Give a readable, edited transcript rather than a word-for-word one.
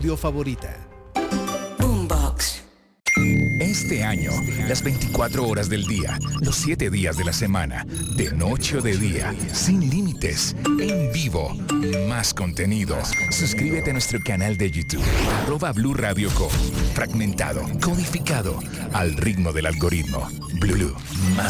favorita. Boombox. Este año, las 24 horas del día, los 7 días de la semana, de noche o de día, sin límites, en vivo, más contenido. Suscríbete a nuestro canal de YouTube, @Blue Radio Co. Fragmentado, codificado, al ritmo del algoritmo. Blue, más